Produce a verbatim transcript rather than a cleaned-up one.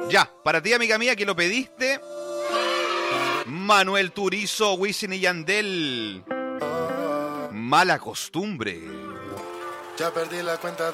Ya, para ti, amiga mía, que lo pediste, Manuel Turizo, Wisin y Yandel. Mala costumbre. Ya perdí la cuenta.